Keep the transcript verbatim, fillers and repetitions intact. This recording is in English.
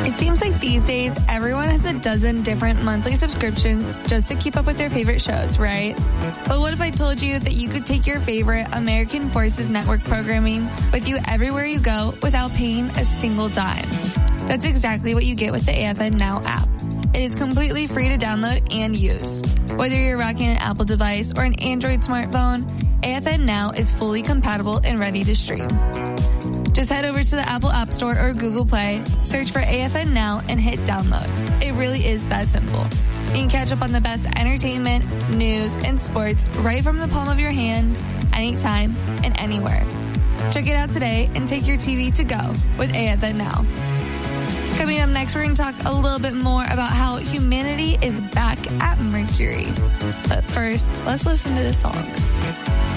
It seems like these days, everyone has a dozen different monthly subscriptions just to keep up with their favorite shows, right? But what if I told you that you could take your favorite American Forces Network programming with you everywhere you go without paying a single dime? That's exactly what you get with the A F N Now app. It is completely free to download and use. Whether you're rocking an Apple device or an Android smartphone, A F N Now is fully compatible and ready to stream. Just head over to the Apple App Store or Google Play, search for A F N Now, and hit download. It really is that simple. You can catch up on the best entertainment, news, and sports right from the palm of your hand, anytime and anywhere. Check it out today and take your T V to go with A F N Now. Coming up next, we're going to talk a little bit more about how humanity is back at Mercury. But first, let's listen to this song.